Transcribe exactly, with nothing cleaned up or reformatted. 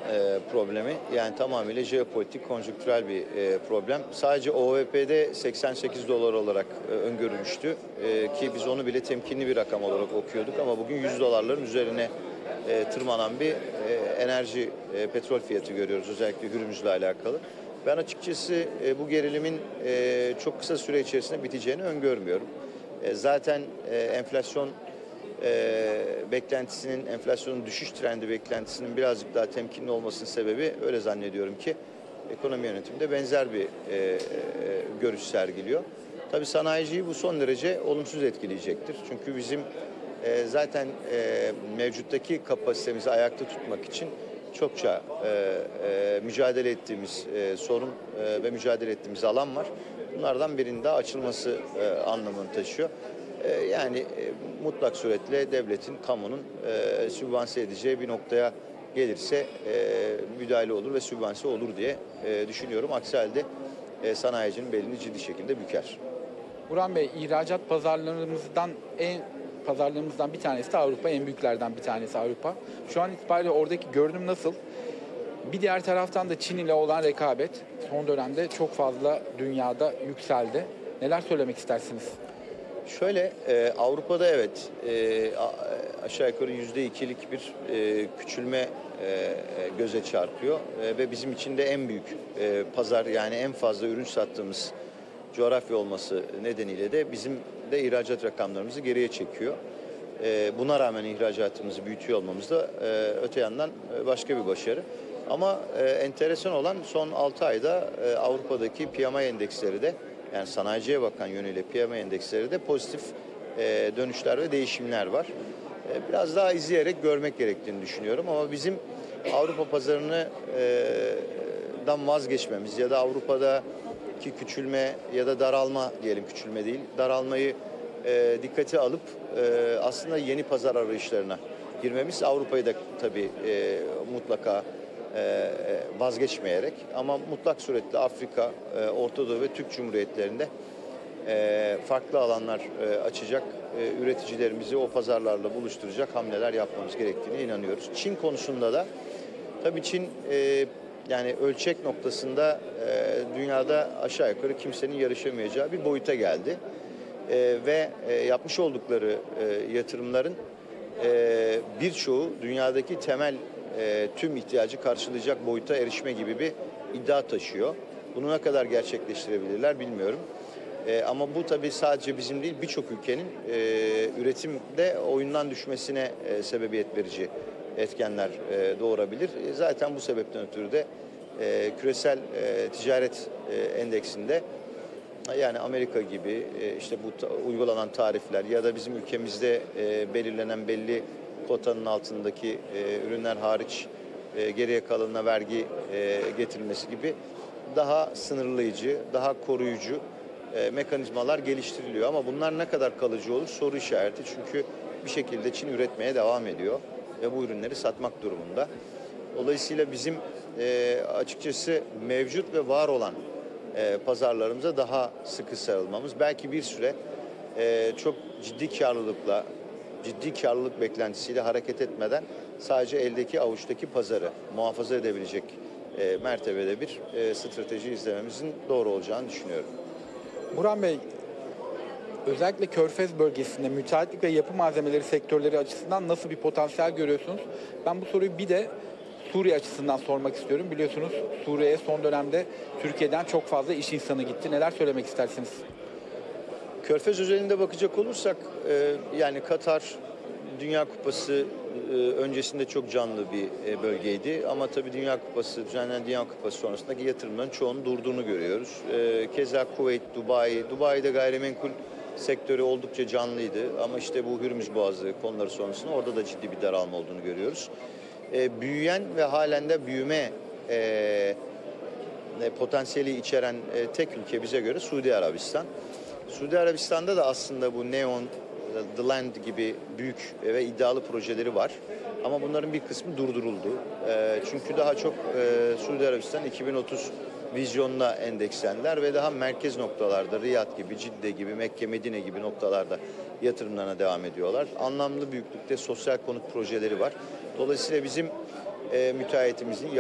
e, problemi, yani tamamıyla jeopolitik, konjonktürel bir e, problem. Sadece O V P'de seksen sekiz dolar olarak e, öngörülmüştü e, ki biz onu bile temkinli bir rakam olarak okuyorduk ama bugün yüz dolarların üzerine e, tırmanan bir e, enerji, e, petrol fiyatı görüyoruz, özellikle Hürmüz'le alakalı. Ben açıkçası e, bu gerilimin e, çok kısa süre içerisinde biteceğini öngörmüyorum. E, zaten e, enflasyon e, beklentisinin, enflasyonun düşüş trendi beklentisinin birazcık daha temkinli olmasının sebebi, öyle zannediyorum ki, ekonomi yönetiminde benzer bir e, e, görüş sergiliyor. Tabii sanayiciyi bu son derece olumsuz etkileyecektir. Çünkü bizim e, zaten e, mevcuttaki kapasitemizi ayakta tutmak için çokça e, e, mücadele ettiğimiz e, sorun e, ve mücadele ettiğimiz alan var. Bunlardan birinin daha açılması e, anlamını taşıyor. E, yani e, mutlak suretle devletin, kamunun e, sübvanse edeceği bir noktaya gelirse e, müdahale olur ve sübvanse olur diye e, düşünüyorum. Aksi halde e, sanayicinin belini ciddi şekilde büker. Burhan Bey, ihracat pazarlarımızdan en pazarlarımızdan bir tanesi de Avrupa, en büyüklerden bir tanesi Avrupa. Şu an itibariyle oradaki görünüm nasıl? Bir diğer taraftan da Çin ile olan rekabet son dönemde çok fazla dünyada yükseldi. Neler söylemek istersiniz? Şöyle, e, Avrupa'da evet e, aşağı yukarı yüzde ikilik bir e, küçülme e, göze çarpıyor e, ve bizim için de en büyük e, pazar, yani en fazla ürün sattığımız coğrafya olması nedeniyle de bizim de ihracat rakamlarımızı geriye çekiyor. E, buna rağmen ihracatımızı büyütüyor olmamız da e, öte yandan e, başka bir başarı. Ama e, enteresan olan, son altı ayda e, Avrupa'daki P M I endeksleri de, yani sanayiciye bakan yönüyle P M I endeksleri de pozitif e, dönüşler ve değişimler var. E, biraz daha izleyerek görmek gerektiğini düşünüyorum ama bizim Avrupa pazarını e, dan vazgeçmemiz ya da Avrupa'daki küçülme ya da daralma, diyelim küçülme değil, daralmayı e, dikkate alıp e, aslında yeni pazar arayışlarına girmemiz, Avrupa'yı da tabii e, mutlaka e, vazgeçmeyerek ama mutlak suretle Afrika, e, Orta Doğu ve Türk Cumhuriyetlerinde e, farklı alanlar e, açacak, e, üreticilerimizi o pazarlarla buluşturacak hamleler yapmamız gerektiğine inanıyoruz. Çin konusunda da tabii Çin e, yani ölçek noktasında e, dünyada aşağı yukarı kimsenin yarışamayacağı bir boyuta geldi. E, ve e, yapmış oldukları e, yatırımların e, birçoğu dünyadaki temel e, tüm ihtiyacı karşılayacak boyuta erişme gibi bir iddia taşıyor. Bunu ne kadar gerçekleştirebilirler bilmiyorum. E, ama bu tabii sadece bizim değil, birçok ülkenin e, üretimde oyundan düşmesine e, sebebiyet verici etkenler e, doğurabilir. E, zaten bu sebepten ötürü de e, küresel e, ticaret e, endeksinde, yani Amerika gibi e, işte bu ta, uygulanan tarifler ya da bizim ülkemizde e, belirlenen belli kotanın altındaki e, ürünler hariç e, geriye kalanına vergi e, getirilmesi gibi daha sınırlayıcı, daha koruyucu e, mekanizmalar geliştiriliyor. Ama bunlar ne kadar kalıcı olur soru işareti. Çünkü bir şekilde Çin üretmeye devam ediyor ve bu ürünleri satmak durumunda. Dolayısıyla bizim e, açıkçası mevcut ve var olan e, pazarlarımıza daha sıkı sarılmamız, belki bir süre e, çok ciddi karlılıkla, ciddi karlılık beklentisiyle hareket etmeden sadece eldeki avuçtaki pazarı muhafaza edebilecek e, mertebede bir e, strateji izlememizin doğru olacağını düşünüyorum. Burhan Bey, özellikle Körfez bölgesinde müteahhitlik ve yapı malzemeleri sektörleri açısından nasıl bir potansiyel görüyorsunuz? Ben bu soruyu bir de Suriye açısından sormak istiyorum. Biliyorsunuz Suriye'ye son dönemde Türkiye'den çok fazla iş insanı gitti. Neler söylemek istersiniz? Körfez özelinde bakacak olursak e, yani Katar Dünya Kupası e, öncesinde çok canlı bir e, bölgeydi. Ama tabii Dünya Kupası, düzenlenen Dünya Kupası sonrasındaki yatırımların çoğunun durduğunu görüyoruz. E, keza Kuveyt, Dubai, Dubai'de gayrimenkul sektörü oldukça canlıydı. Ama işte bu Hürmüz Boğazı konuları sonrasında orada da ciddi bir daralma olduğunu görüyoruz. E, büyüyen ve halen de büyüme e, potansiyeli içeren e, tek ülke bize göre Suudi Arabistan. Suudi Arabistan'da da aslında bu Neom, The Land gibi büyük ve iddialı projeleri var. Ama bunların bir kısmı durduruldu. E, çünkü daha çok e, Suudi Arabistan iki bin otuz vizyonuna endekslendiler ve daha merkez noktalarda, Riyad gibi, Cidde gibi, Mekke, Medine gibi noktalarda yatırımlarına devam ediyorlar. Anlamlı büyüklükte sosyal konut projeleri var. Dolayısıyla bizim e, müteahhitimizin